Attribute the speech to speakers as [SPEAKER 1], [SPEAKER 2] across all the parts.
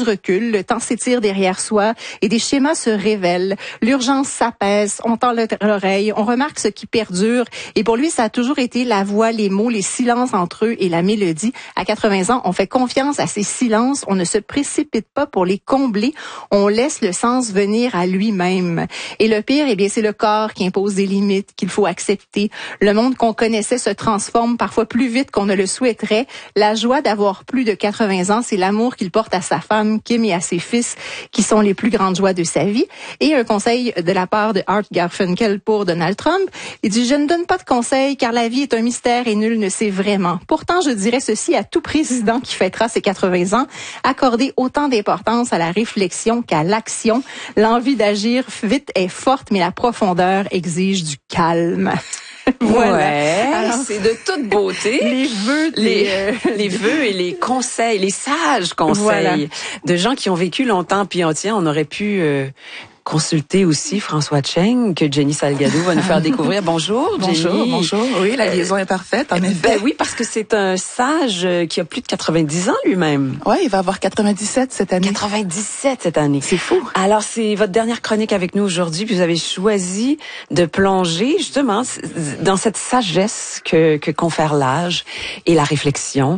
[SPEAKER 1] du recul, le temps s'étire derrière soi et des schémas se révèlent. L'urgence s'apaise, on tend l'oreille, on remarque ce qui perdure. Et pour lui, ça a toujours été la voix, les mots, les silences entre eux et la mélodie. À 80 ans, on fait confiance à ces silences, on ne se précipite pas pour les combler, on laisse le sens venir à lui-même. Et le pire, eh bien, c'est le corps qui impose des limites qu'il faut accepter. Le monde qu'on connaissait se transforme parfois plus vite qu'on ne le souhaiterait. La joie d'avoir plus de 80 ans, c'est l'amour qu'il porte à sa femme, Kim, et à ses fils, qui sont les plus grandes joies de sa vie. Et un conseil de la part de Art Garfunkel pour Donald Trump. Il dit, je ne donne pas de conseils car la vie est un mystère et nul ne sait vraiment. Pourtant, je dirais ceci à tout président qui fêtera ses 80 ans. Accorder autant d'importance à la réflexion qu'à l'action. L'envie d'agir vite est forte, mais la profondeur exige du calme.
[SPEAKER 2] Voilà. Ouais, c'est de toute beauté.
[SPEAKER 1] Les vœux,
[SPEAKER 2] les vœux et les conseils, les sages conseils voilà. De gens qui ont vécu longtemps. Puis on aurait pu consulter aussi François Cheng, que Jenny Salgado va nous faire découvrir. Bonjour, Jenny.
[SPEAKER 3] Bonjour. Oui, la liaison est parfaite, en effet.
[SPEAKER 2] Ben oui, parce que c'est un sage qui a plus de 90 ans lui-même.
[SPEAKER 3] Oui, il va avoir 97 cette année.
[SPEAKER 2] 97 cette année.
[SPEAKER 3] C'est fou.
[SPEAKER 2] Alors, c'est votre dernière chronique avec nous aujourd'hui, puis vous avez choisi de plonger justement dans cette sagesse que confère l'âge et la réflexion.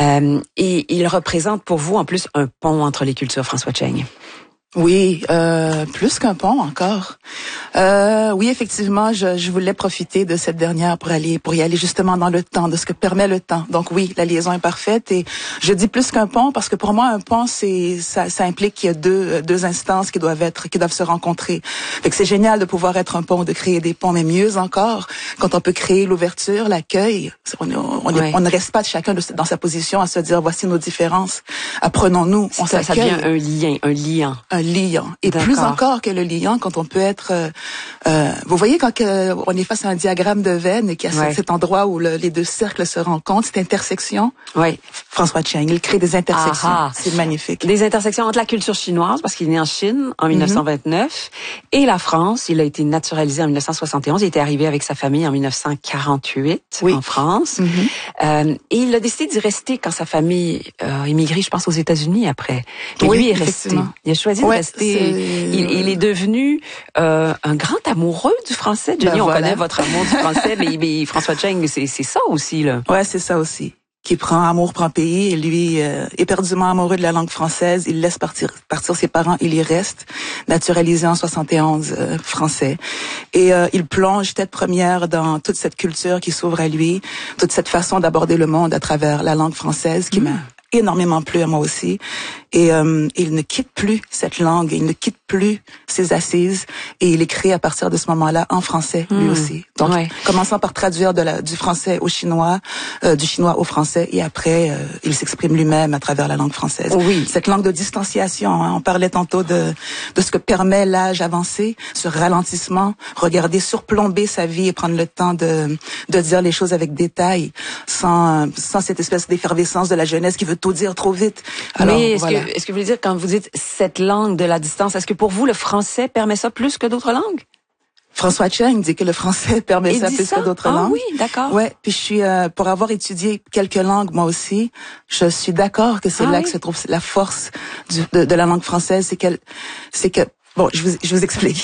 [SPEAKER 2] Et il représente pour vous, en plus, un pont entre les cultures, François Cheng.
[SPEAKER 3] Oui, plus qu'un pont encore. Oui, effectivement, je voulais profiter de cette dernière pour y aller justement dans le temps, de ce que permet le temps. Donc oui, la liaison est parfaite et je dis plus qu'un pont parce que pour moi un pont ça implique qu'il y a deux instances qui doivent se rencontrer. Fait que c'est génial de pouvoir être un pont, de créer des ponts, mais mieux encore quand on peut créer l'ouverture, l'accueil. On ne reste pas chacun dans sa position à se dire voici nos différences. Apprenons-nous, on s'accueille.
[SPEAKER 2] Ça devient un liant.
[SPEAKER 3] Un liant. Et plus encore que le liant, quand on peut être... vous voyez, quand on est face à un diagramme de Venn et qu'il y a cet endroit où les deux cercles se rencontrent, cette intersection, François Cheng, il crée des intersections. C'est magnifique.
[SPEAKER 2] Des intersections entre la culture chinoise, parce qu'il est né en Chine en 1929, et la France. Il a été naturalisé en 1971. Il était arrivé avec sa famille en 1948 en France. Et il a décidé d'y rester quand sa famille a émigré, je pense, aux États-Unis après. Mais lui est resté. Il a choisi de rester. Il est devenu un grand amoureux du français. Jenny, on connaît votre amour du français, mais François Cheng, c'est ça aussi, là.
[SPEAKER 3] Ouais, c'est ça aussi. Qui prend pays et lui éperdument amoureux de la langue française, il laisse partir ses parents, il y reste, naturalisé en 71 français. Et il plonge tête première dans toute cette culture qui s'ouvre à lui, toute cette façon d'aborder le monde à travers la langue française qui m'a énormément plu à moi aussi. Et il ne quitte plus cette langue, il ne quitte plus ses assises et il écrit à partir de ce moment-là en français lui aussi. Donc, commençant par traduire du français au chinois, du chinois au français et après, il s'exprime lui-même à travers la langue française.
[SPEAKER 2] Oui.
[SPEAKER 3] Cette langue de distanciation, hein, on parlait tantôt de ce que permet l'âge avancé, ce ralentissement, regarder, surplomber sa vie et prendre le temps de dire les choses avec détail, sans cette espèce d'effervescence de la jeunesse qui veut tout dire trop vite. Alors,
[SPEAKER 2] mais est-ce que vous voulez dire, quand vous dites cette langue de la distance, est-ce que pour vous, le français permet ça plus que d'autres langues?
[SPEAKER 3] François Cheng dit que le français permet ça plus que d'autres langues.
[SPEAKER 2] Ah oui, d'accord.
[SPEAKER 3] Ouais, puis je suis pour avoir étudié quelques langues moi aussi, je suis d'accord que c'est là que se trouve la force de la langue française, c'est que bon, je vous explique.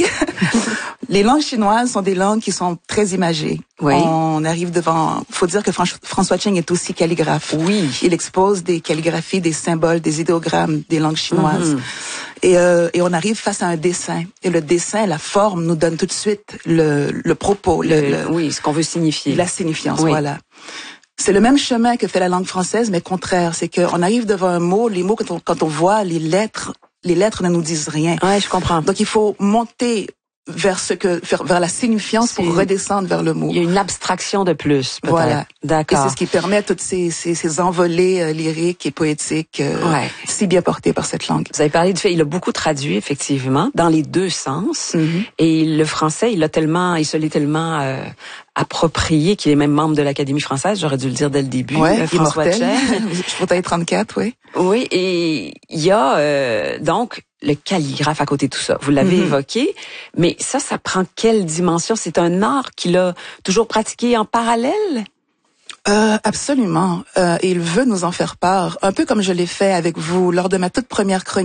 [SPEAKER 3] Les langues chinoises sont des langues qui sont très imagées.
[SPEAKER 2] Oui.
[SPEAKER 3] On arrive devant... Faut dire que François Cheng est aussi calligraphe.
[SPEAKER 2] Oui.
[SPEAKER 3] Il expose des calligraphies, des symboles, des idéogrammes des langues chinoises. Et on arrive face à un dessin. Et le dessin, la forme, nous donne tout de suite le propos.
[SPEAKER 2] Oui, ce qu'on veut signifier.
[SPEAKER 3] La signifiance, voilà. C'est le même chemin que fait la langue française, mais contraire. C'est qu'on arrive devant un mot, les mots, quand on voit les lettres ne nous disent rien.
[SPEAKER 2] Ouais, je comprends.
[SPEAKER 3] Donc il faut monter vers la signifiance pour redescendre vers le mot.
[SPEAKER 2] Il y a une abstraction de plus, peut-être.
[SPEAKER 3] Voilà.
[SPEAKER 2] D'accord.
[SPEAKER 3] Et c'est ce qui permet toutes ces envolées lyriques et poétiques si bien portées par cette langue.
[SPEAKER 2] Vous avez parlé du fait, il a beaucoup traduit, effectivement, dans les deux sens. Et le français, il se l'est tellement approprié qu'il est même membre de l'Académie française, j'aurais dû le dire dès le début.
[SPEAKER 3] François Cheng. Je voudrais 34, oui.
[SPEAKER 2] Oui, et il y a donc le calligraphe à côté de tout ça. Vous l'avez évoqué, mais ça prend quelle dimension? C'est un art qu'il a toujours pratiqué en parallèle?
[SPEAKER 3] Absolument. Et il veut nous en faire part, un peu comme je l'ai fait avec vous lors de ma toute première chronique.